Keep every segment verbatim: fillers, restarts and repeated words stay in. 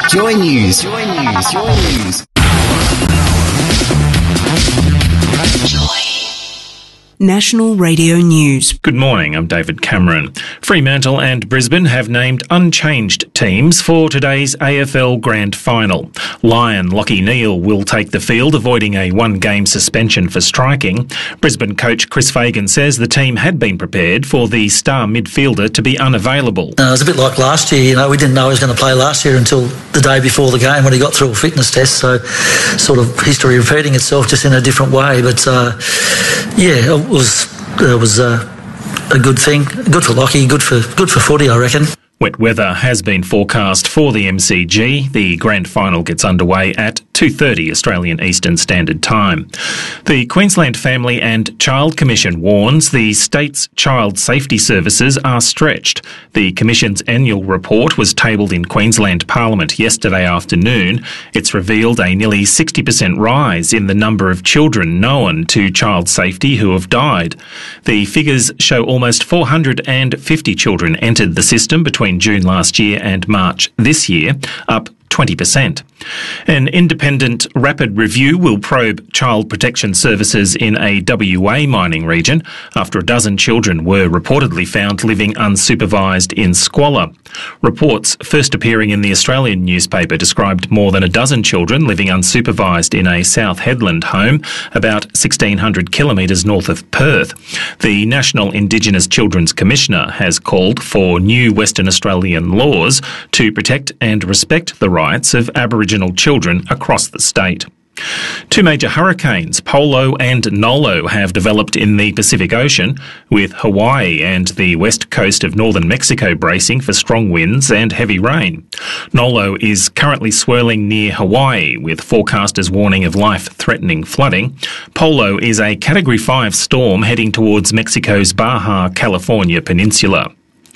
Joy News. Joy News. Joy News. Joy. National Radio News. Good morning, I'm David Cameron. Fremantle and Brisbane have named unchanged teams for today's A F L Grand Final. Lion Lachie Neale will take the field, avoiding a one-game suspension for striking. Brisbane coach Chris Fagan says the team had been prepared for the star midfielder to be unavailable. Uh, it was a bit like last year, you know, we didn't know he was going to play last year until the day before the game when he got through a fitness test, so sort of history repeating itself just in a different way, but uh, yeah, it was it was uh, a good thing. Good for Lachie, good for good for footy, I reckon. Wet weather has been forecast for the M C G. The grand final gets underway at two thirty Australian Eastern Standard Time. The Queensland Family and Child Commission warns the state's child safety services are stretched. The Commission's annual report was tabled in Queensland Parliament yesterday afternoon. It's revealed a nearly sixty percent rise in the number of children known to child safety who have died. The figures show almost four hundred fifty children entered the system between June last year and March this year, up twenty percent. An independent rapid review will probe child protection services in a W A mining region after a dozen children were reportedly found living unsupervised in squalor. Reports first appearing in the Australian newspaper described more than a dozen children living unsupervised in a South Headland home about sixteen hundred kilometres north of Perth. The National Indigenous Children's Commissioner has called for new Western Australian laws to protect and respect the rights of Aboriginal children across the state. Two major hurricanes, Polo and Nolo, have developed in the Pacific Ocean, with Hawaii and the west coast of northern Mexico bracing for strong winds and heavy rain. Nolo is currently swirling near Hawaii, with forecasters warning of life-threatening flooding. Polo is a Category five storm heading towards Mexico's Baja California peninsula.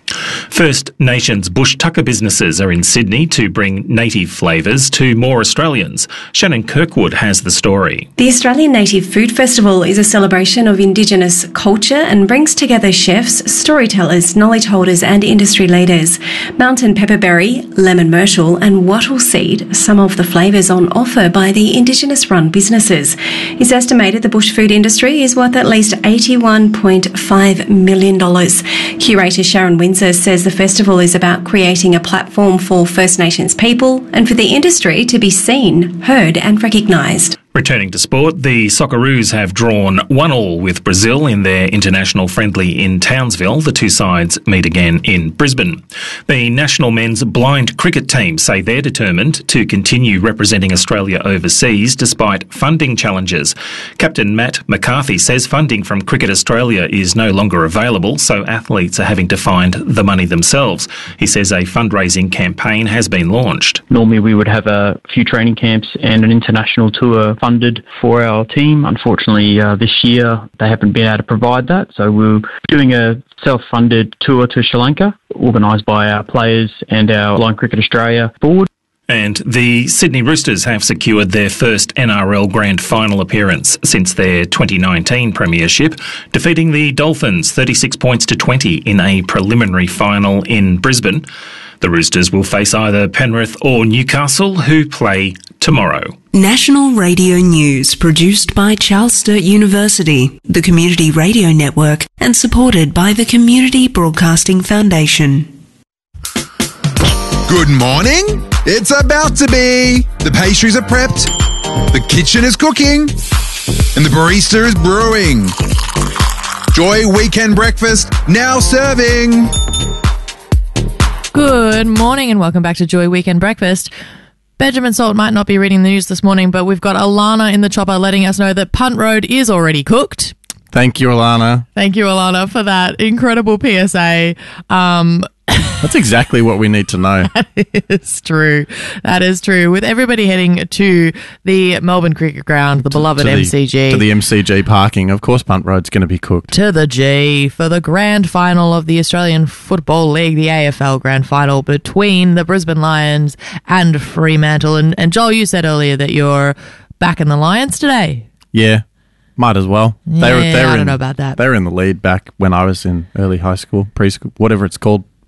First Nations bush tucker businesses are in Sydney to bring native flavours to more Australians. Shannon Kirkwood has the story. The Australian Native Food Festival is a celebration of Indigenous culture and brings together chefs, storytellers, knowledge holders and industry leaders. Mountain pepperberry, lemon myrtle and wattle seed are some of the flavours on offer by the Indigenous-run businesses. It's estimated the bush food industry is worth at least eighty-one point five million dollars. Curator Sharon Windsor says the festival is about creating a platform for First Nations people and for the industry to be seen, heard and recognised. Returning to sport, the Socceroos have drawn one all with Brazil in their international friendly in Townsville. The two sides meet again in Brisbane. The national men's blind cricket team say they're determined to continue representing Australia overseas despite funding challenges. Captain Matt McCarthy says funding from Cricket Australia is no longer available, so athletes are having to find the money themselves. He says a fundraising campaign has been launched. Normally we would have a few training camps and an international tour funded for our team. Unfortunately, uh, this year they haven't been able to provide that, so we're doing a self-funded tour to Sri Lanka, organised by our players and our Blind Cricket Australia board. And the Sydney Roosters have secured their first N R L Grand Final appearance since their twenty nineteen premiership, defeating the Dolphins thirty-six points to twenty in a preliminary final in Brisbane. The Roosters will face either Penrith or Newcastle, who play tomorrow. National Radio News, produced by Charles Sturt University, the Community Radio Network, and supported by the Community Broadcasting Foundation. Good morning. It's about to be. The pastries are prepped, the kitchen is cooking, and the barista is brewing. Joy Weekend Breakfast, now serving. Good morning and welcome back to Joy Weekend Breakfast. Benjamin Salt might not be reading the news this morning, but we've got Alana in the chopper letting us know that Punt Road is already cooked. Thank you, Alana. Thank you, Alana, for that incredible P S A. Um, That's exactly what we need to know. That is true. That is true. With everybody heading to the Melbourne Cricket Ground, the beloved to the, M C G. To the M C G parking. Of course, Punt Road's going to be cooked. To the G for the grand final of the Australian Football League, the A F L grand final between the Brisbane Lions and Fremantle. And, and Joel, you said earlier that you're back in the Lions today. Yeah. Might as well. Yeah, they were, they were I don't in, know about that. They were in the lead back when I was in early high school, preschool, whatever it's called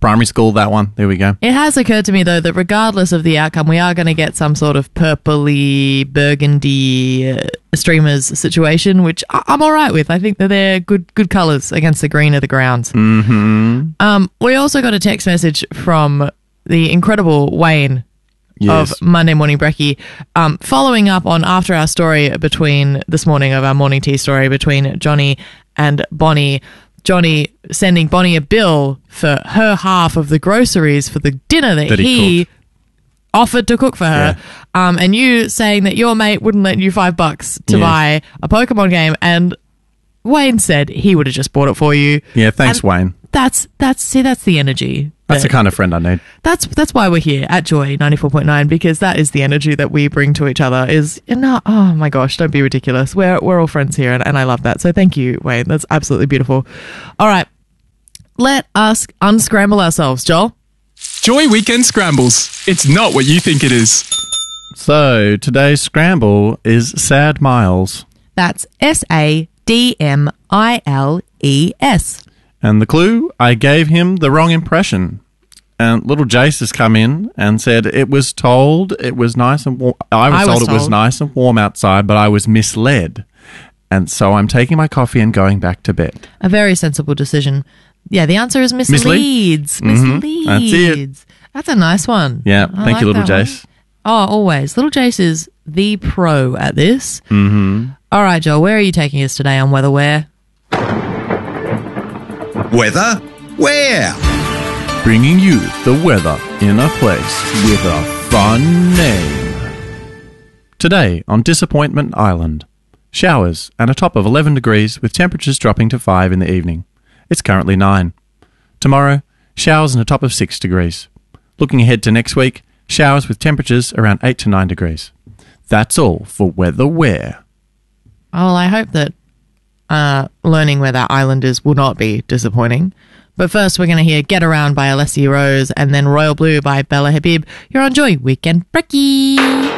primary school, that one. There we go. It has occurred to me, though, that regardless of the outcome, we are going to get some sort of purpley, burgundy uh, streamers situation, which I- I'm all right with. I think that they're good good colours against the green of the grounds. Mm-hmm. Um, we also got a text message from the incredible Wayne Yes. of Monday Morning Brekkie, um, following up on after our story between this morning of our morning tea story between Johnny and Bonnie. Johnny sending Bonnie a bill for her half of the groceries for the dinner that, That he he offered to cook for her, um, and you saying that your mate wouldn't lend you five bucks to Yeah. buy a Pokemon game, and Wayne said he would have just bought it for you. Yeah, thanks, And Wayne. That's that's see that's the energy. That's that- the kind of friend I need. that's that's why we're here at Joy ninety-four point nine, because that is the energy that we bring to each other. Is no, oh my gosh, don't be ridiculous. We're we're all friends here, and, and I love that. So thank you, Wayne. That's absolutely beautiful. All right, let us unscramble ourselves, Joel. Joy Weekend Scrambles. It's not what you think it is. So today's scramble is Sad Miles. That's S A D M I L E S. And the clue, I gave him the wrong impression. And little Jace has come in and said it was told it was nice and warm. I was, I was told it was told. nice and warm outside, but I was misled. And so I'm taking my coffee and going back to bed. A very sensible decision. Yeah, the answer is Mislead? misleads. Mhm. Misleads. That's it. That's a nice one. Yeah, I thank you, like little that one. Jace. Oh, always. Little Jace is the pro at this. Mm-hmm. All right, Joel, where are you taking us today on Weatherware? Weather? Where? Bringing you the weather in a place with a fun name. Today on Disappointment Island. Showers and a top of eleven degrees with temperatures dropping to five in the evening. It's currently nine. Tomorrow, showers and a top of six degrees. Looking ahead to next week, showers with temperatures around eight to nine degrees. That's all for Weather Where. Oh, I hope that uh, learning where that island is will not be disappointing. But first, we're going to hear Get Around by Alessia Rose and then Royal Blue by Bella Habib. You're on Joy Weekend Brekkie.